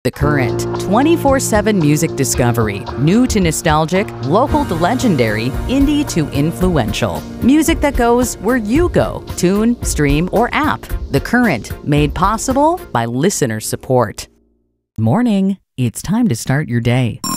The Current, 24/7 music discovery, new to nostalgic, local to legendary, indie to influential. Music that goes where you go, tune, stream, or app. The Current, made possible by listener support. Morning, it's time to start your day.